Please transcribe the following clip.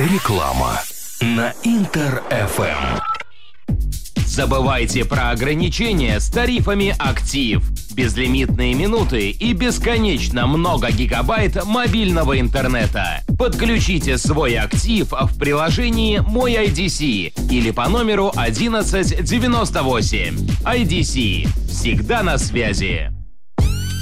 Реклама на Интер-ФМ. Забывайте про ограничения с тарифами «Актив». Безлимитные минуты и бесконечно много гигабайт мобильного интернета. Подключите свой «Актив» в приложении «Мой IDC» или по номеру 1198. IDC. Всегда на связи.